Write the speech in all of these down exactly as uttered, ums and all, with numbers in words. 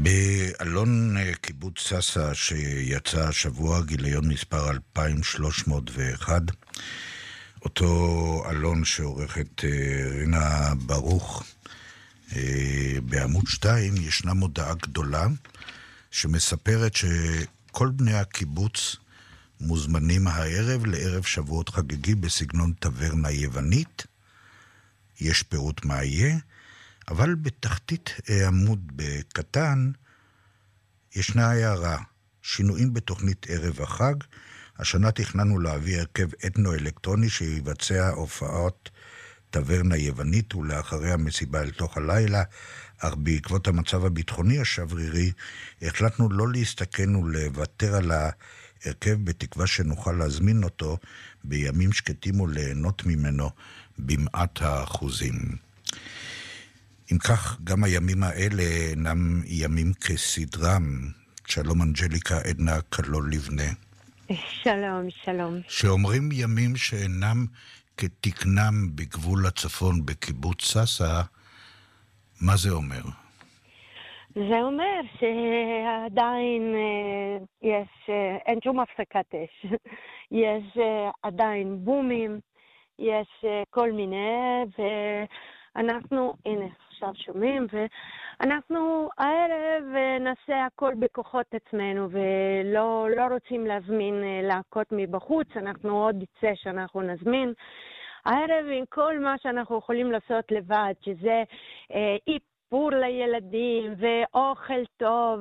באלון קיבוץ ססה שיצא השבוע גיליון מספר אלפיים ושלוש מאות ואחת, אותו אלון שעורכת רינה ברוך, בעמוד שתיים ישנה מודעה גדולה שמספרת שכל בני הקיבוץ מוזמנים הערב לערב שבועות חגיגי בסגנון טברנה יוונית. יש פירוט מה יהיה, אבל בתחתית העמוד בקטן ישנה הערה, שינויים בתוכנית ערב החג. השנה תכננו להביא הרכב אתנו-אלקטרוני שיבצע הופעות טברנה יוונית ולאחריה מסיבה אל תוך הלילה, אך בעקבות המצב הביטחוני השברירי החלטנו לא להסתכן ולוותר על ההרכב בתקווה שנוכל להזמין אותו בימים שקטים וליהנות ממנו במעט האחוזים. אם כך, גם הימים האלה אינם ימים כסדרם. שלום אנג'ליקה עדנה קלול לבנה. שלום, שלום. שאומרים ימים שאינם כתקנם בגבול הצפון בקיבוץ ססה, מה זה אומר? זה אומר שעדיין יש, אין שום הפסקת אש. יש עדיין בומים, יש כל מיני, ואנחנו, הנה, עכשיו שומעים, ואנחנו הערב נעשה הכל בכוחות עצמנו, ולא לא רוצים להזמין להקות מבחוץ, אנחנו עוד יצא שאנחנו נזמין. הערב עם כל מה שאנחנו יכולים לעשות לבד, שזה אה, איפור לילדים, ואוכל טוב,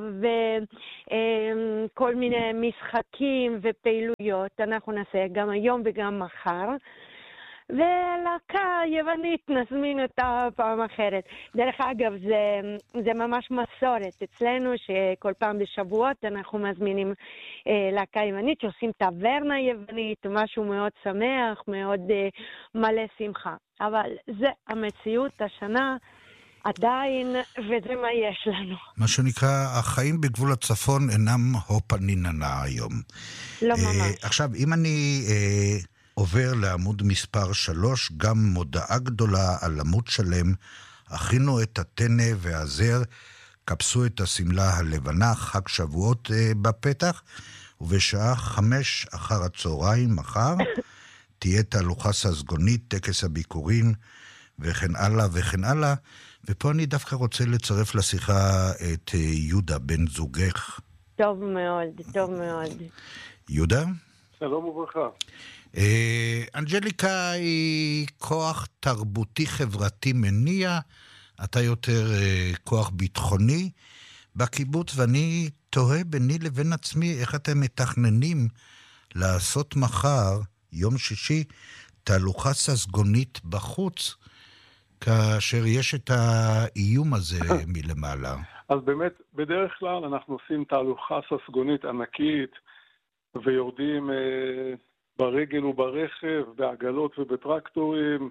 וכל מיני משחקים ופעילויות, אנחנו נעשה גם היום וגם מחר. ולהקה יוונית נזמין אותה פעם אחרת. דרך אגב, זה, זה ממש מסורת אצלנו שכל פעם בשבועות אנחנו מזמינים אה, להקה יוונית שעושים טברנה יוונית, משהו מאוד שמח, מאוד אה, מלא שמחה. אבל זה המציאות השנה עדיין, וזה מה יש לנו. מה שנקרא, החיים בגבול הצפון אינם הופניננה היום. לא ממש. אה, עכשיו, אם אני... אה, עובר לעמוד מספר שלוש, גם מודעה גדולה על עמוד שלם, הכינו את הטנא והזר, כבסו את הסמלה הלבנה, חג שבועות אה, בפתח, ובשעה חמש אחר הצהריים מחר, תהיה תהלוכה ססגונית, טקס הביקורים, וכן הלאה וכן הלאה, ופה אני דווקא רוצה לצרף לשיחה את אה, יהודה, בן זוגך. טוב מאוד, טוב מאוד. יהודה? שלום וברכה. אנג'ליקה היא כוח תרבותי חברתי מניע, אתה יותר כוח ביטחוני בקיבוץ, ואני תוהה ביני לבין עצמי איך אתם מתכננים לעשות מחר, יום שישי, תהלוכה ססגונית בחוץ, כאשר יש את האיום הזה מלמעלה. אז באמת, בדרך כלל אנחנו עושים תהלוכה ססגונית ענקית, ויורדים אה, ברגל וברכב, בעגלות ובטרקטורים,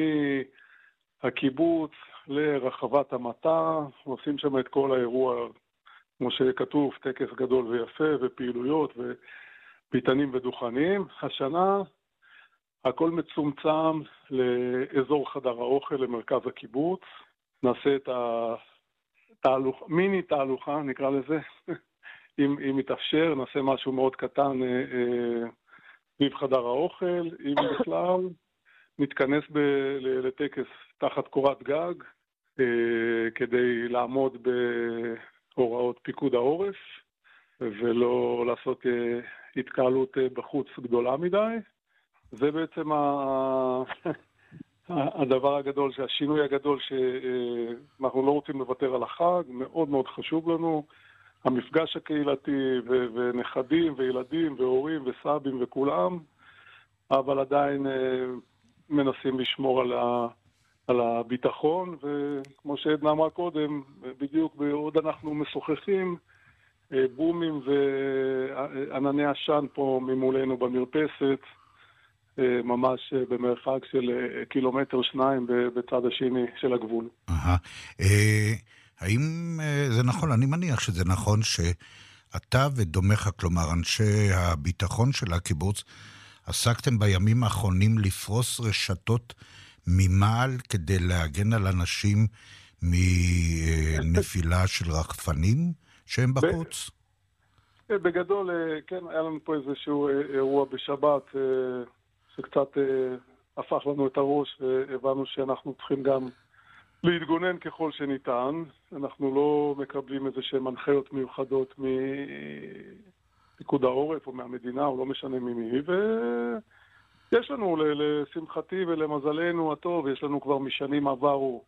מהקיבוץ לרחבת המטה, עושים שם את כל האירוע, כמו שכתוב, טקס גדול ויפה, ופעילויות, וביתנים ודוכנים. השנה הכל מצומצם לאזור חדר האוכל, למרכז הקיבוץ. נעשה את התהלוך, מיני תהלוכה, נקרא לזה, אם, אם מתאפשר, נעשה משהו מאוד קטן אה, אה, סביב חדר האוכל, אם בכלל, נתכנס ב- לטקס תחת קורת גג, אה, כדי לעמוד בהוראות פיקוד העורף, ולא לעשות אה, התקהלות אה, בחוץ גדולה מדי. זה בעצם ה... הדבר הגדול, שהשינוי הגדול שאנחנו לא רוצים לוותר על החג, מאוד מאוד חשוב לנו, המפגש הקהילתי ו- ונכדים וילדים והורים וסבים וכולם, אבל עדיין מנסים לשמור על, ה- על הביטחון, וכמו שעדנה אמרה קודם, בדיוק בעוד אנחנו משוחחים, בומים וענני עשן פה ממולנו במרפסת, ממש במרחק של קילומטר שניים בצד השני של הגבול. אהה. האם זה נכון? אני מניח שזה נכון שאתה ודומך, כלומר אנשי הביטחון של הקיבוץ, עסקתם בימים האחרונים לפרוס רשתות ממעל כדי להגן על אנשים מנפילה של רחפנים שהם בחוץ? בגדול, כן, היה לנו פה איזשהו אירוע בשבת שקצת הפך לנו את הראש, והבנו שאנחנו צריכים גם להתגונן ככל שניתן. אנחנו לא מקבלים איזה שהן הנחיות מיוחדות מפיקוד העורף או מהמדינה, או לא משנה ממי, ויש לנו, לשמחתי ולמזלנו הטוב, יש לנו כבר משנים עברו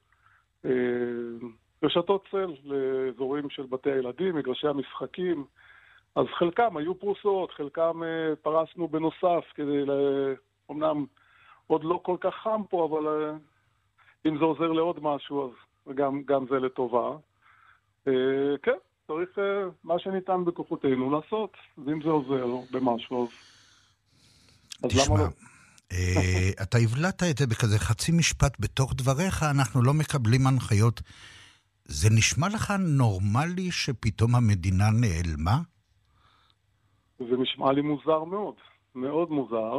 רשתות צל לאזורים של בתי הילדים, מגרשי המשחקים, אז חלקם היו פרוסות, חלקם פרסנו בנוסף, כדי, אמנם עוד לא כל כך חם פה, אבל אם זה עוזר לעוד משהו, אז גם, גם זה לטובה. כן, צריך מה שניתן בכוחותינו לעשות, אז אם זה עוזר במשהו, אז למה לא? אתה הבלעת את זה בכזה חצי משפט בתוך דבריך, אנחנו לא מקבלים הנחיות. זה נשמע לך נורמלי שפתאום המדינה נעלמה? זה נשמע לי מוזר מאוד, מאוד מוזר.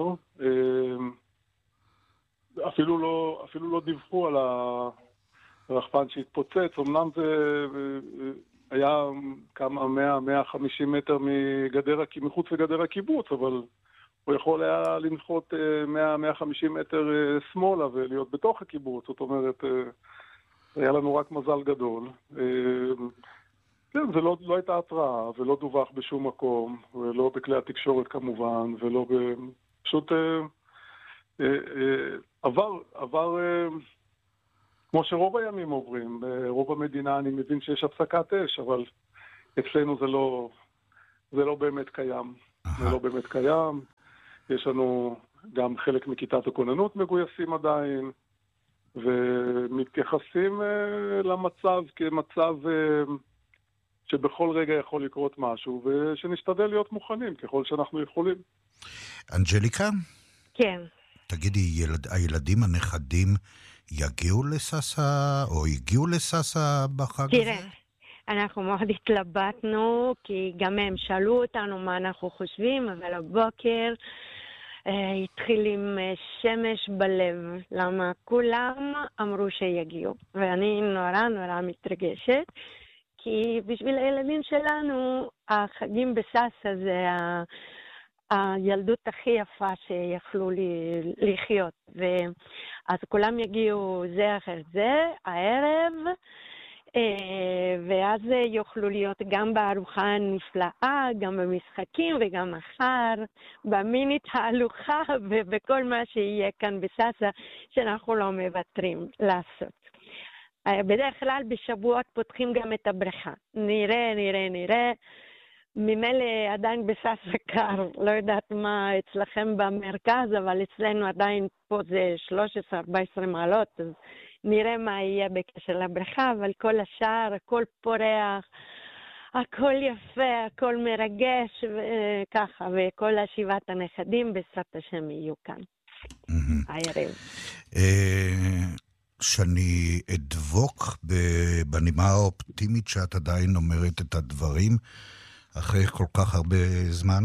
אפילו לא, אפילו לא דיווחו על הרחפן שהתפוצץ. אמנם זה היה כמה מאה, מאה וחמישים מטר מגדר, מחוץ לגדר הקיבוץ, אבל הוא יכול היה לנחות מאה, מאה וחמישים מטר שמאלה ולהיות בתוך הקיבוץ. זאת אומרת, היה לנו רק מזל גדול. כן, זה לא, לא הייתה התראה, ולא דווח בשום מקום, ולא בכלי התקשורת כמובן, ולא ב... פשוט אה, אה, אה, עבר, עבר, אה, כמו שרוב הימים עוברים, ברוב המדינה אני מבין שיש הפסקת אש, אבל אצלנו זה לא, זה לא באמת קיים. זה לא באמת קיים. יש לנו גם חלק מכיתת הכוננות מגויסים עדיין, ומתייחסים אה, למצב כמצב... אה, שבכל רגע יכול לקרות משהו, ושנשתדל להיות מוכנים ככל שאנחנו יכולים. אנג'ליקה? כן. תגידי, ילד, הילדים הנכדים יגיעו לססה, או הגיעו לססה בחג הזה? תראה, אנחנו מאוד התלבטנו, כי גם הם שאלו אותנו מה אנחנו חושבים, אבל הבוקר אה, התחיל עם שמש בלב, למה כולם אמרו שיגיעו. ואני נורא נורא מתרגשת, כי בשביל הילדים שלנו, החגים בססה זה ה... הילדות הכי יפה שיכלו לחיות. אז כולם יגיעו זה אחר זה, הערב, ואז יוכלו להיות גם בארוחה הנפלאה, גם במשחקים וגם מחר, במיני תהלוכה ובכל מה שיהיה כאן בססה, שאנחנו לא מוותרים לעשות. בדרך כלל בשבועות פותחים גם את הבריכה. נראה, נראה, נראה. ממילא עדיין בססה קר. לא יודעת מה אצלכם במרכז, אבל אצלנו עדיין פה זה שלוש עשרה ארבע עשרה מעלות. אז נראה מה יהיה בקשר לבריכה, אבל כל השאר, הכל פורח, הכל יפה, הכל מרגש, וככה. וכל השבעת הנכדים בעזרת השם יהיו כאן. הערב. שאני אדבוק בנימה האופטימית שאת עדיין אומרת את הדברים אחרי כל כך הרבה זמן?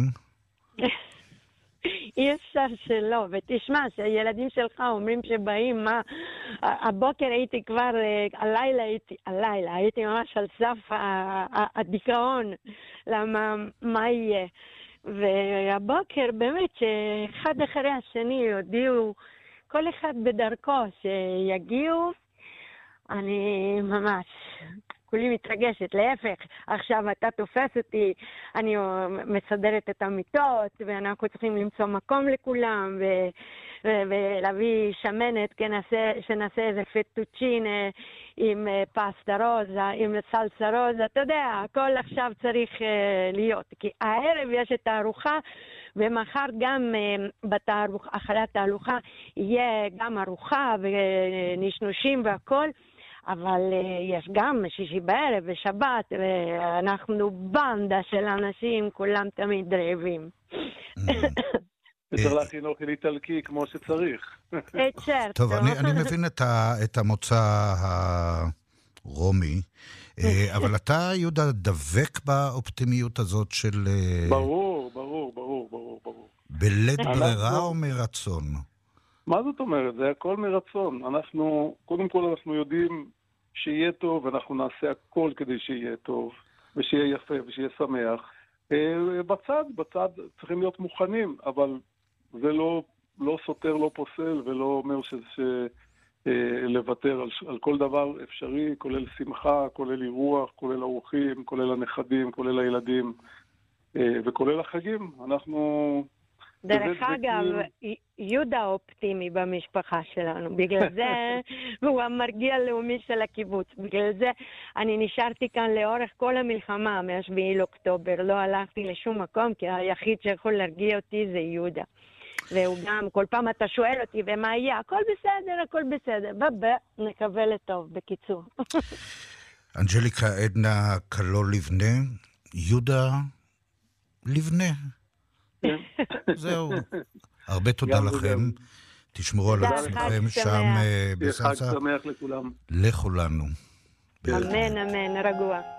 אי אפשר שלא, ותשמע שהילדים שלך אומרים שבאים, מה, הבוקר הייתי כבר, הלילה הייתי, הלילה הייתי ממש על סף הדיכאון, למה, מה יהיה? והבוקר באמת שאחד אחרי השני יודיעו, כל אחד בדרכו שיגיעו, אני ממש, כולי מתרגשת, להפך, עכשיו אתה תופס אותי, אני מסדרת את המיטות, ואנחנו צריכים למצוא מקום לכולם, ו- ו- ולהביא שמנת, כנעשה, שנעשה איזה פטוצ'ינה עם פסטה רוזה, עם סלסה רוזה, אתה יודע, הכל עכשיו צריך uh, להיות, כי הערב יש את הארוחה, ומחר גם uh, בתארוח, אחרי התהלוכה יהיה גם ארוחה ונשנושים והכל, אבל uh, יש גם שישי בערב ושבת, ואנחנו בנדה של אנשים, כולם תמיד רעבים. צריך להכין אוכל איטלקי כמו שצריך. טוב, אני מבין את המוצא הרומי, אבל אתה, יהודה, דבק באופטימיות הזאת של... ברור, ברור, ברור, ברור, ברור. בלית ברירה או מרצון? מה זאת אומרת? זה הכל מרצון. אנחנו, קודם כל אנחנו יודעים שיהיה טוב, ואנחנו נעשה הכל כדי שיהיה טוב, ושיהיה יפה ושיהיה שמח. בצד, בצד צריכים להיות מוכנים, אבל זה לא, לא סותר, לא פוסל, ולא אומר שזה לוותר על, על כל דבר אפשרי, כולל שמחה, כולל אירוח, כולל אורחים, כולל הנכדים, כולל הילדים, וכולל החגים. אנחנו... דרך אגב, יהודה אופטימי במשפחה שלנו, בגלל זה הוא המרגיע הלאומי של הקיבוץ, בגלל זה אני נשארתי כאן לאורך כל המלחמה מהשביעי לאוקטובר, לא הלכתי לשום מקום, כי היחיד שיכול להרגיע אותי זה יהודה. והוא גם, כל פעם אתה שואל אותי, ומה יהיה? הכל בסדר, הכל בסדר. בבא, נקווה לטוב, בקיצור. אנג'ליקה עדנה קלו לבנה, יהודה לבנה. זהו. הרבה תודה לכם. תשמרו על עצמכם שם בסנסה. חג שמח לכולם. לכולנו. אמן, אמן, רגוע.